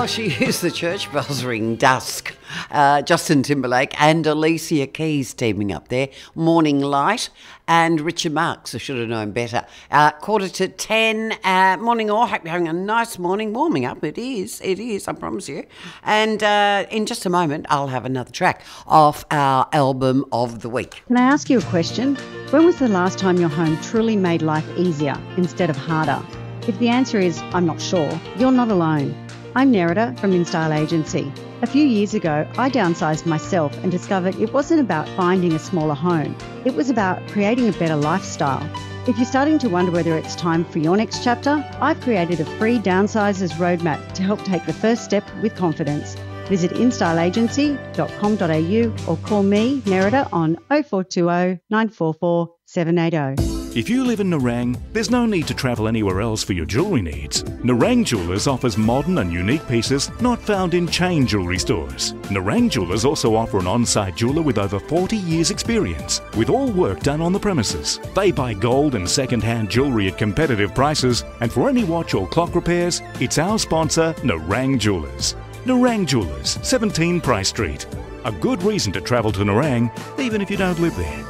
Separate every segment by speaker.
Speaker 1: Oh, she is the church bells ring dusk. Justin Timberlake and Alicia Keys teaming up there. Morning Light and Richard Marx. I should have known better. 9:45. Morning all. Hope you're having a nice morning. Warming up. It is, I promise you. And in just a moment, I'll have another track off our album of the week.
Speaker 2: Can I ask you a question? When was the last time your home truly made life easier instead of harder? If the answer is, I'm not sure, you're not alone. I'm Nerida from InStyle Agency. A few years ago, I downsized myself and discovered it wasn't about finding a smaller home. It was about creating a better lifestyle. If you're starting to wonder whether it's time for your next chapter, I've created a free downsizers roadmap to help take the first step with confidence. Visit instyleagency.com.au or call me, Nerida, on 0420 944 780.
Speaker 3: If you live in Nerang, there's no need to travel anywhere else for your jewellery needs. Nerang Jewellers offers modern and unique pieces not found in chain jewellery stores. Nerang Jewellers also offer an on-site jeweller with over 40 years experience, with all work done on the premises. They buy gold and second-hand jewellery at competitive prices, and for any watch or clock repairs, it's our sponsor, Nerang Jewellers. Nerang Jewellers, 17 Price Street. A good reason to travel to Nerang, even if you don't live there.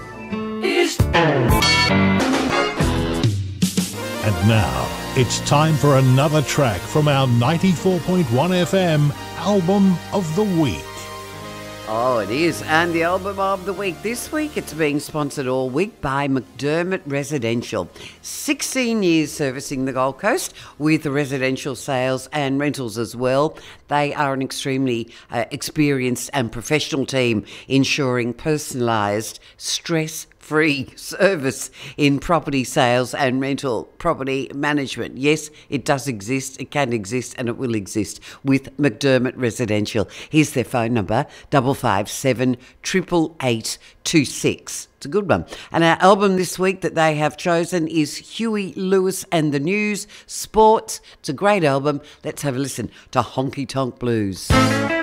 Speaker 4: And now, it's time for another track from our 94.1 FM Album of the Week.
Speaker 1: Oh, it is. And the album of the week this week, it's being sponsored all week by McDermott Residential. 16 years servicing the Gold Coast with the residential sales and rentals as well. They are an extremely experienced and professional team ensuring personalised, stress-free service in property sales and rental property management. Yes, it does exist, it can exist, and it will exist with McDermott Residential. Here's their phone number, 557 888 26. It's a good one. And our album this week that they have chosen is Huey Lewis and the News, Sports. It's a great album. Let's have a listen to Honky Tonk Blues.